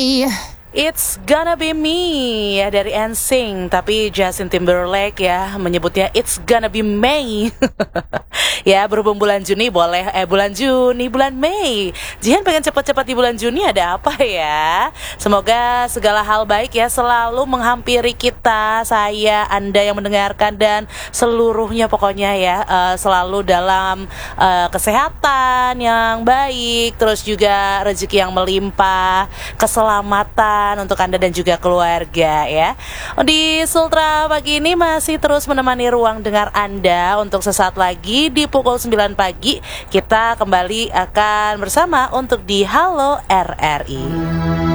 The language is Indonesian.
Iya. It's Gonna Be Me ya dari NSYNC, tapi Justin Timberlake ya menyebutnya It's Gonna Be May. Ya berhubung bulan Juni boleh bulan Mei. Jihan pengen cepat-cepat di bulan Juni, ada apa ya? Semoga segala hal baik ya selalu menghampiri kita, saya, Anda yang mendengarkan dan seluruhnya pokoknya ya selalu dalam kesehatan yang baik, terus juga rezeki yang melimpah, keselamatan untuk Anda dan juga keluarga ya. Di Sultra pagi ini masih terus menemani ruang dengar Anda. Untuk sesaat lagi di pukul 9 pagi kita kembali akan bersama untuk di Halo RRI.